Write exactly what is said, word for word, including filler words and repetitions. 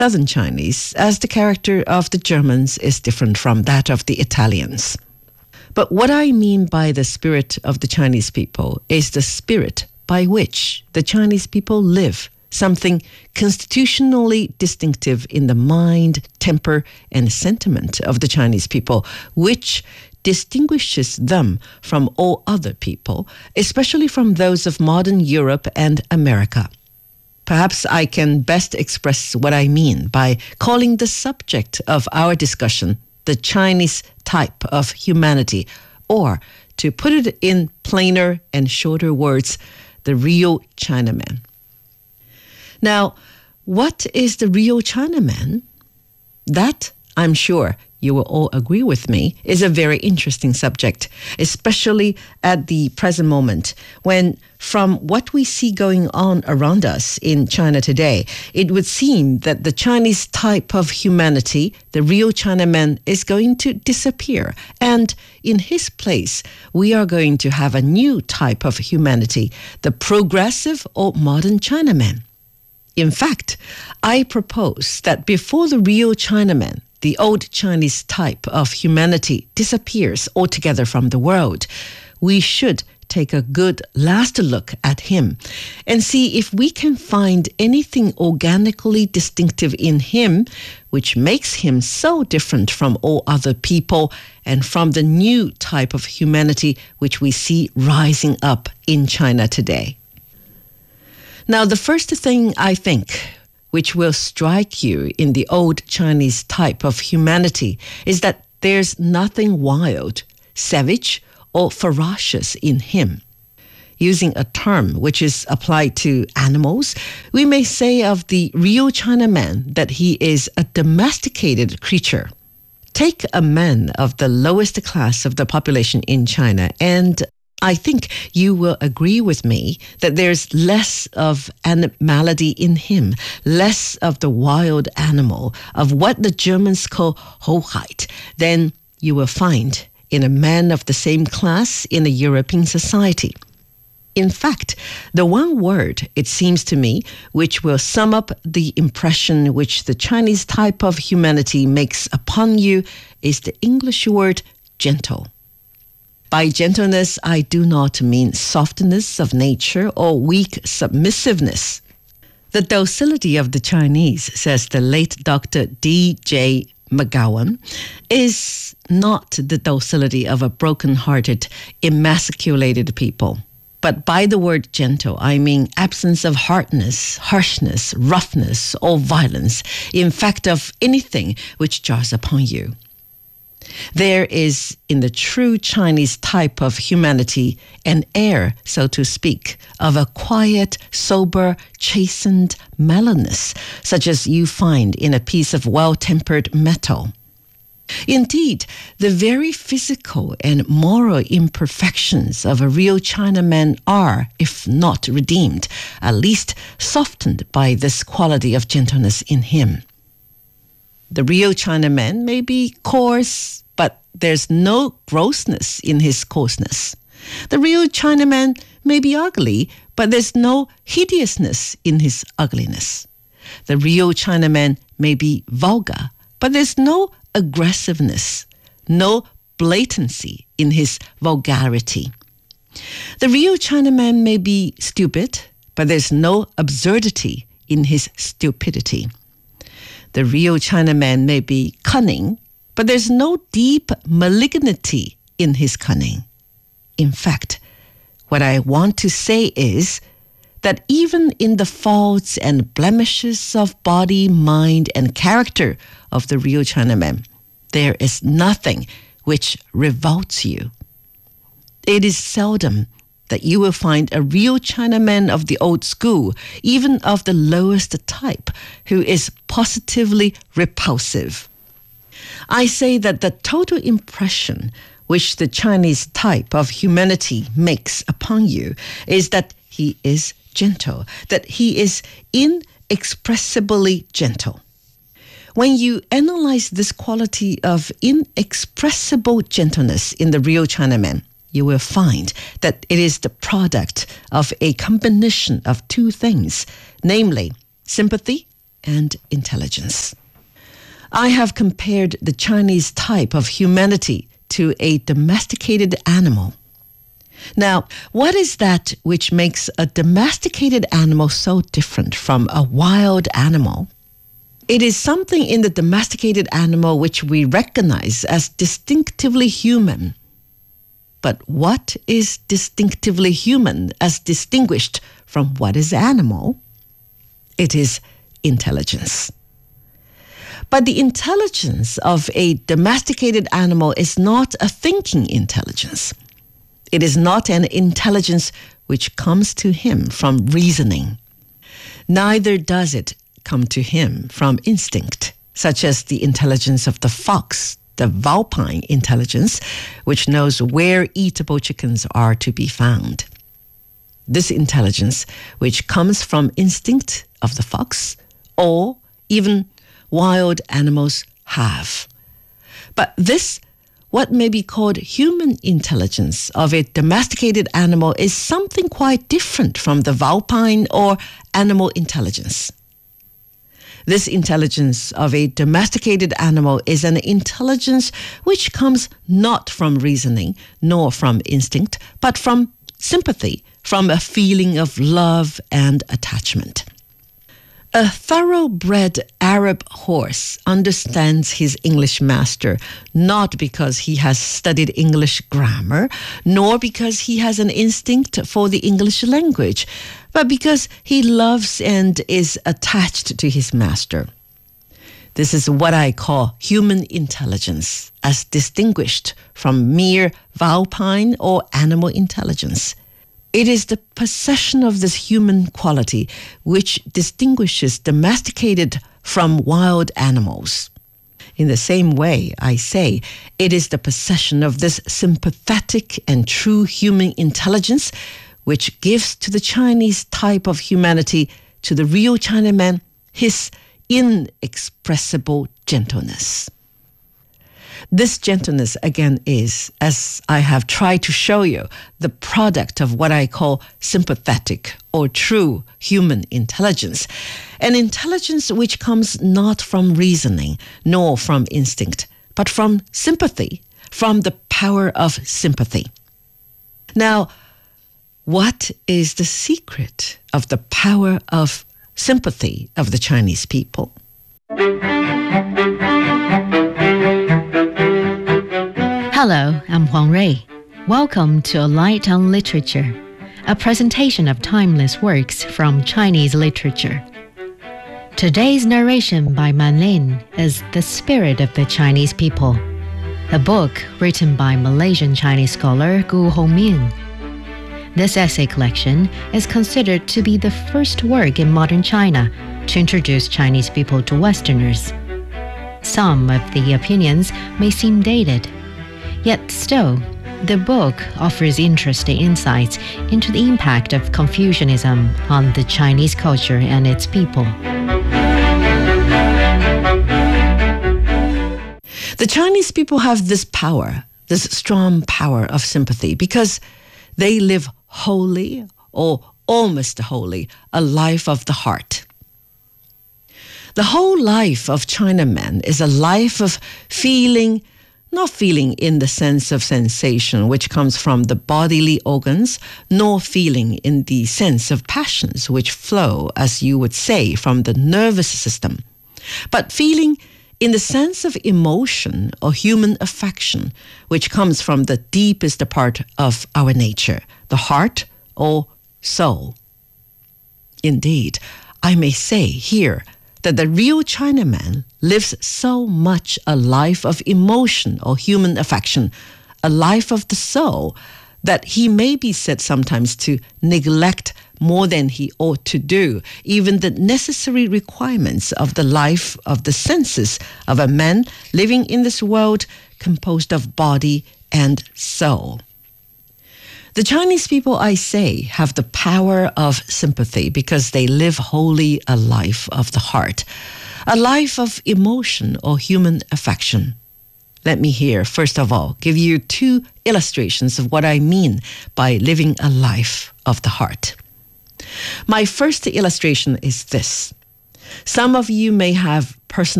Southern Chinese, as the character of the Germans is different from that of the Italians. But what I mean by the spirit of the Chinese people is the spirit by which the Chinese people live, something constitutionally distinctive in the mind, temper, and sentiment of the Chinese people, which distinguishes them from all other people, especially from those of modern Europe and America. Perhaps I can best express what I mean by calling the subject of our discussion the Chinese type of humanity, or, to put it in plainer and shorter words, the real Chinaman. Now, what is the real Chinaman? That, I'm sure you will all agree with me, is a very interesting subject, especially at the present moment, when from what we see going on around us in China today, it would seem that the Chinese type of humanity, the real Chinaman, is going to disappear. And in his place, we are going to have a new type of humanity, the progressive or modern Chinaman. In fact, I propose that before the real Chinaman, the old Chinese type of humanity, disappears altogether from the world, we should take a good last look at him and see if we can find anything organically distinctive in him which makes him so different from all other people and from the new type of humanity which we see rising up in China today. Now, the first thing I think which will strike you in the old Chinese type of humanity is that there's nothing wild, savage, or ferocious in him. Using a term which is applied to animals, we may say of the real Chinaman that he is a domesticated creature. Take a man of the lowest class of the population in China, and I think you will agree with me that there's less of animality in him, less of the wild animal, of what the Germans call Hoheit, than you will find in a man of the same class in a European society. In fact, the one word, it seems to me, which will sum up the impression which the Chinese type of humanity makes upon you is the English word gentle. By gentleness, I do not mean softness of nature or weak submissiveness. The docility of the Chinese, says the late Doctor D J McGowan, is not the docility of a broken-hearted, emasculated people. But by the word gentle, I mean absence of hardness, harshness, roughness, or violence, in fact of anything which jars upon you. There is, in the true Chinese type of humanity, an air, so to speak, of a quiet, sober, chastened mellowness, such as you find in a piece of well-tempered metal. Indeed, the very physical and moral imperfections of a real Chinaman are, if not redeemed, at least softened by this quality of gentleness in him. The real Chinaman may be coarse, but there's no grossness in his coarseness. The real Chinaman may be ugly, but there's no hideousness in his ugliness. The real Chinaman may be vulgar, but there's no aggressiveness, no blatancy in his vulgarity. The real Chinaman may be stupid, but there's no absurdity in his stupidity. The real Chinaman may be cunning, but there's no deep malignity in his cunning. In fact, what I want to say is that even in the faults and blemishes of body, mind, and character of the real Chinaman, there is nothing which revolts you. It is seldom that you will find a real Chinaman of the old school, even of the lowest type, who is positively repulsive. I say that the total impression which the Chinese type of humanity makes upon you is that he is gentle, that he is inexpressibly gentle. When you analyze this quality of inexpressible gentleness in the real Chinaman, you will find that it is the product of a combination of two things, namely sympathy and intelligence. I have compared the Chinese type of humanity to a domesticated animal. Now, what is that which makes a domesticated animal so different from a wild animal? It is something in the domesticated animal which we recognize as distinctively human. But what is distinctively human as distinguished from what is animal? It is intelligence. But the intelligence of a domesticated animal is not a thinking intelligence. It is not an intelligence which comes to him from reasoning. Neither does it come to him from instinct, such as the intelligence of the fox, the vulpine intelligence, which knows where eatable chickens are to be found. This intelligence, which comes from instinct of the fox, or even wild animals have. But this, what may be called human intelligence of a domesticated animal, is something quite different from the vulpine or animal intelligence. This intelligence of a domesticated animal is an intelligence which comes not from reasoning nor from instinct, but from sympathy, from a feeling of love and attachment. A thoroughbred Arab horse understands his English master not because he has studied English grammar, nor because he has an instinct for the English language, but because he loves and is attached to his master. This is what I call human intelligence, as distinguished from mere vulpine or animal intelligence. It is the possession of this human quality which distinguishes domesticated from wild animals. In the same way, I say, it is the possession of this sympathetic and true human intelligence which gives to the Chinese type of humanity, to the real Chinaman, his inexpressible gentleness. This gentleness, again, is, as I have tried to show you, the product of what I call sympathetic or true human intelligence, an intelligence which comes not from reasoning nor from instinct, but from sympathy, from the power of sympathy. Now, what is the secret of the power of sympathy of the Chinese people? Hello, I'm Huang Rui. Welcome to A Light on Literature, a presentation of timeless works from Chinese literature. Today's narration by Man Lin is The Spirit of the Chinese People, a book written by Malaysian Chinese scholar Gu Hongming. This essay collection is considered to be the first work in modern China to introduce Chinese people to Westerners. Some of the opinions may seem dated, yet still, the book offers interesting insights into the impact of Confucianism on the Chinese culture and its people. The Chinese people have this power, this strong power of sympathy, because they live wholly, or almost wholly, a life of the heart. The whole life of Chinaman is a life of feeling, not feeling in the sense of sensation which comes from the bodily organs, nor feeling in the sense of passions which flow, as you would say, from the nervous system, but feeling in the sense of emotion or human affection which comes from the deepest part of our nature, the heart or soul. Indeed, I may say here that the real Chinaman lives so much a life of emotion or human affection, a life of the soul, that he may be said sometimes to neglect more than he ought to do, even the necessary requirements of the life of the senses of a man living in this world composed of body and soul. The Chinese people, I say, have the power of sympathy because they live wholly a life of the heart, a life of emotion or human affection. Let me here, first of all, give you two illustrations of what I mean by living a life of the heart. My first illustration is this. Some of you may have personal